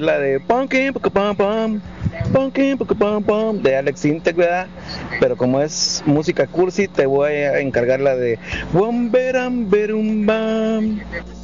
la de Pumpkin Pum Pum, Pumpkin Pum Pum de Alex Intec, ¿verdad? Pero como es música cursi, te voy a encargar la de Wom Beram Berum Bam.